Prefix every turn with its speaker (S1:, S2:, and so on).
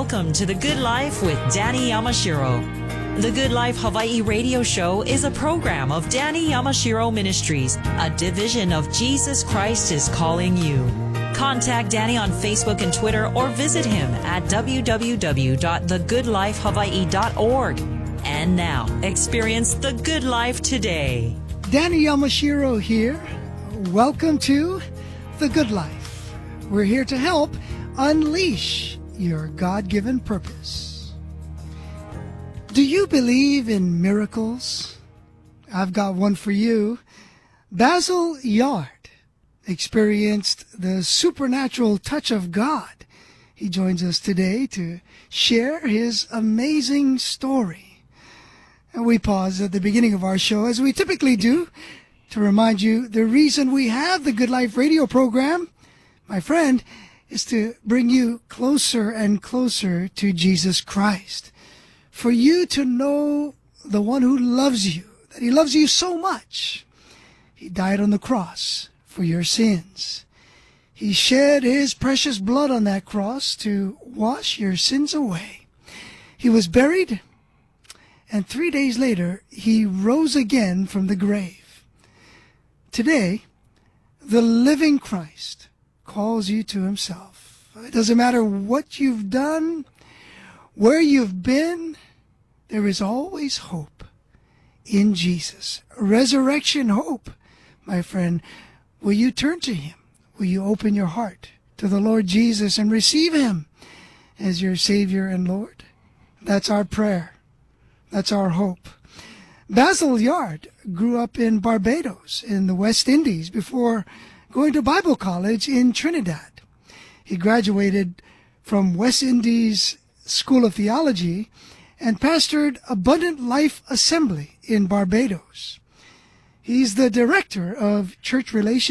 S1: Welcome to The Good Life with Danny Yamashiro. The Good Life Hawaii radio show is a program of Danny Yamashiro Ministries, a division of Jesus Christ is Calling You. Contact Danny on Facebook and Twitter or visit him at www.thegoodlifehawaii.org. And now, experience the good life today.
S2: Danny Yamashiro here. Welcome to The Good Life. We're here to help unleash your God-given purpose. Do you believe in miracles? I've got one for you. Basil Yard experienced the supernatural touch of God. He joins us today to share his amazing story. And we pause at the beginning of our show, as we typically do, to remind you the reason we have the Good Life radio program, my friend, is to bring you closer and closer to Jesus Christ. For you to know the one who loves you, that he loves you so much. He died on the cross for your sins. He shed his precious blood on that cross to wash your sins away. He was buried, and 3 days later, he rose again from the grave. Today, the living Christ calls you to himself. It doesn't matter what you've done, where you've been, there is always hope in Jesus. Resurrection hope, my friend. Will you turn to him? Will you open your heart to the Lord Jesus and receive him as your Savior and Lord? That's our prayer. That's our hope. Basil Yard grew up in Barbados in the West Indies before going to Bible college in Trinidad. He graduated from West Indies School of Theology and pastored Abundant Life Assembly in Barbados. He's the director of church relations